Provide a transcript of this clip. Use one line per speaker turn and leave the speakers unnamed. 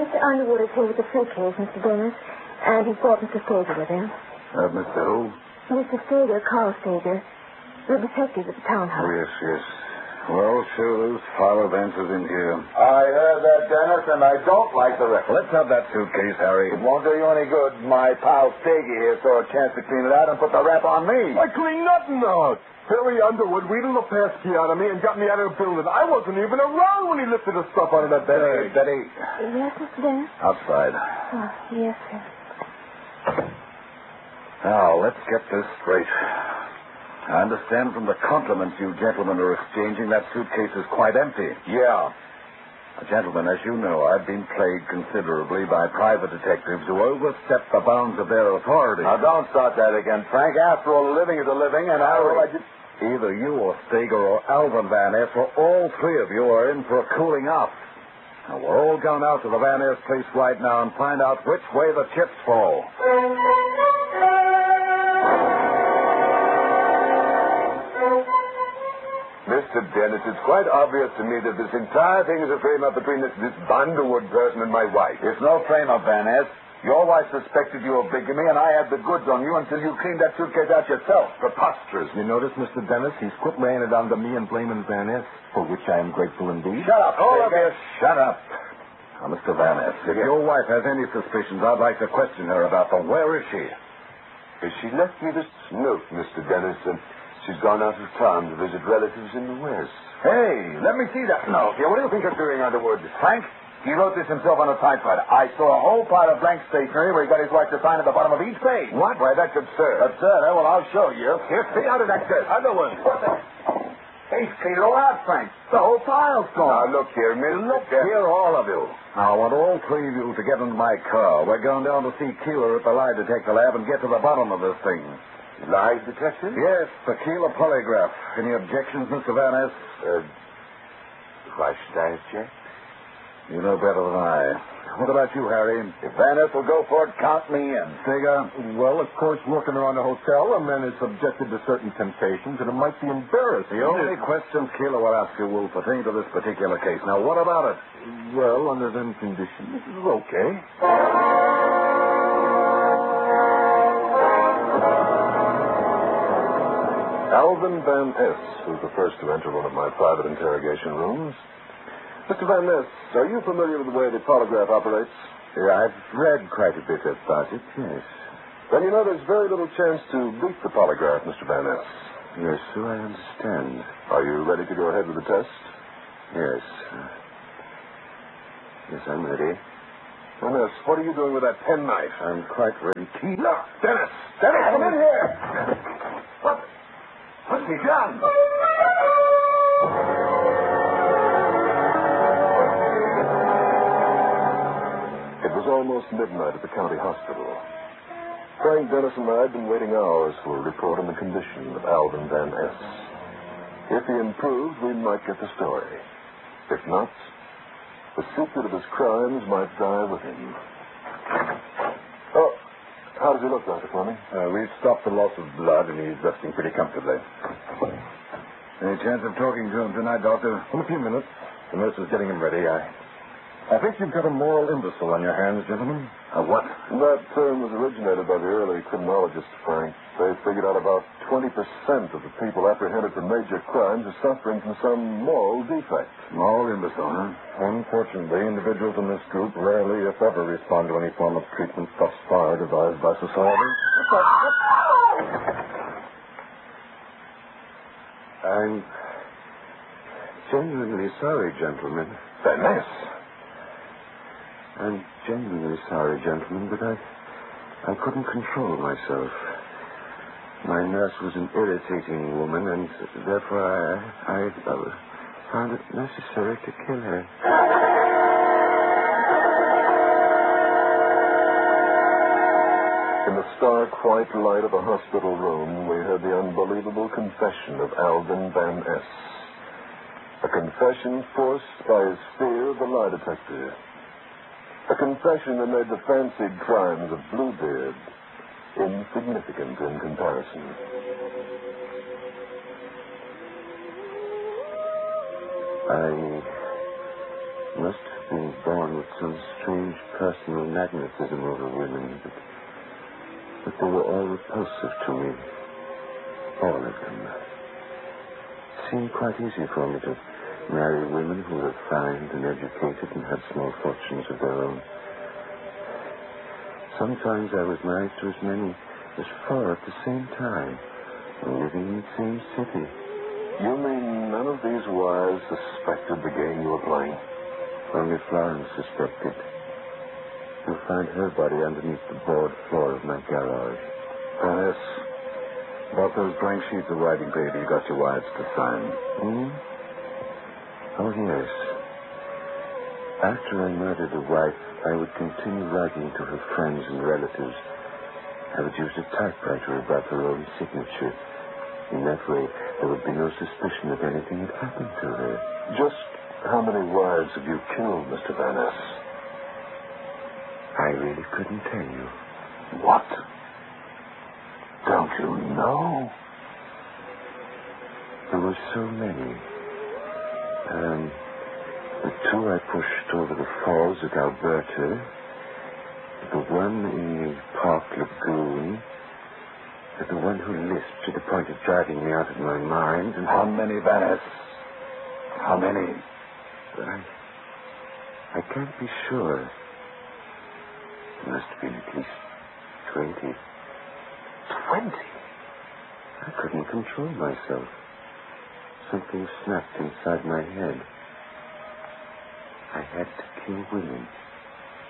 Mr. Underwood is here with the suitcase, Mr. Dennis, and he's brought Mr. Stager with him.
Mr. who?
Mr. Stager, Carl Stager, the detective at the townhouse.
Oh, yes. Well, sure, those Father Vance is in here.
I heard that, Dennis, and I don't like the record.
Let's have that suitcase, Harry.
It won't do you any good. My pal Stager here saw a chance to clean it out and put the rap on me.
I cleaned nothing out. Harry Underwood wheedled the passkey out of me and got me out of the building. I wasn't even around when he lifted the stuff out of that bed.
Betty.
Yes, Mr. Dennis?
Outside.
Oh, yes, sir.
Now, let's get this straight. I understand from the compliments you gentlemen are exchanging that suitcase is quite empty.
Yeah.
Gentlemen, as you know, I've been plagued considerably by private detectives who overstep the bounds of their authority.
Now, don't start that again, Frank. After all, a living is a living, and
Either you or Stager or Alvin Van Ness or all three of you are in for a cooling off. Now, we're all going out to the Van Ness place right now and find out which way the chips fall.
Mr. Dennis, it's quite obvious to me that this entire thing is a frame-up between this Underwood person and my wife.
It's no frame-up, Van Ness. Your wife suspected you of bigamy, and I had the goods on you until you cleaned that suitcase out yourself. Preposterous.
You notice, Mr. Dennis, he's quit laying it on to me and blaming Van Ness, for which I am grateful indeed.
Shut up, all of you. Shut up. Now, Mr. Van Ness, if your wife has any suspicions, I'd like to question her about them. Where is she?
She left me this note, Mr. Dennis, and she's gone out of town to visit relatives in the West.
Hey, let me see that note. Here, what do you think you're doing, Underwood? Frank, he wrote this himself on a typewriter. I saw a whole pile of blank stationery where he got his wife to sign at the bottom of each page.
What? Why, that's absurd.
Absurd, eh? Well, I'll show you. Here, see how did that go?
Underwood.
What the... Hey, clean it all out, Frank. The whole file's gone.
Now, look here, Miss.
Look here, all of you. Now, I want all three of you to get into my car. We're going down to see Keeler at the lie detector lab and get to the bottom of this thing.
Lie detector?
Yes, the Keeler polygraph. Any objections, Mr. Van Ness?
Why should I object?
You know better than I. What about you, Harry? If Van Ness will go for it, count me in. Stager?
Well, of course, working around a hotel, a man is subjected to certain temptations, and it might be embarrassing.
The only questions Keeler will ask you will pertain to this particular case. Now, what about it?
Well, under them conditions, this is okay.
Alvin Van Ness was the first to enter one of my private interrogation rooms. Mr. Van Ness, are you familiar with the way the polygraph operates?
Yeah, I've read quite a bit about it, yes.
Then you know there's very little chance to beat the polygraph, Mr. Van Ness.
Yes, so I understand.
Are you ready to go ahead with the test?
Yes. Yes, I'm ready.
Van Ness, what are you doing with that penknife?
I'm quite ready.
Keeler! Dennis! Dennis, come in here!
What's he done?
It was almost midnight at the county hospital. Frank Dennis and I had been waiting hours for a report on the condition of Alvin Van Ness. If he improved, we might get the story. If not, the secret of his crimes might die with him. Oh, how does he look, Dr. Fleming?
We've stopped the loss of blood, and he's resting pretty comfortably.
Any chance of talking to him tonight, Doctor?
In a few minutes. The nurse is getting him ready. I think you've got a moral imbecile on your hands, gentlemen.
A what?
That term was originated by the early criminologists, Frank. They figured out about 20% of the people apprehended for major crimes are suffering from some moral defect.
Moral imbecile, huh?
Unfortunately, individuals in this group rarely, if ever, respond to any form of treatment thus far devised by society.
I'm genuinely sorry, gentlemen.
Van Ness!
I'm genuinely sorry, gentlemen, but I couldn't control myself. My nurse was an irritating woman, and therefore I found it necessary to kill her.
In the stark white light of a hospital room, we heard the unbelievable confession of Alvin Van Ness. A confession forced by his fear of the lie detector. A confession that made the fancied crimes of Bluebeard insignificant in comparison.
Must have been born with some strange personal magnetism over women, but they were all repulsive to me. All of them. It seemed quite easy for me to marry women who were refined and educated and had small fortunes of their own. Sometimes I was married to as many as 4 at the same time, living in the same city.
You mean none of these wives suspected the game you were playing?
Only Florence suspected. You'll find her body underneath the board floor of my garage.
Dennis, about those blank sheets of writing paper you got your wives to sign.
Oh, yes. After I murdered a wife, I would continue writing to her friends and relatives. I would use a typewriter above her own signature. In that way, there would be no suspicion that anything had happened to her.
Just how many wives have you killed, Mr. Van Ness?
I really couldn't tell you.
What? Don't you know?
There were so many. The 2 I pushed over the falls at Alberta, the one in the Park Lagoon, and the one who lisped to the point of driving me out of my mind. And
how many, Van Ness? How many?
I can't be sure. It must have been at least 20.
20?
I couldn't control myself. Something snapped inside my head. I had to kill women.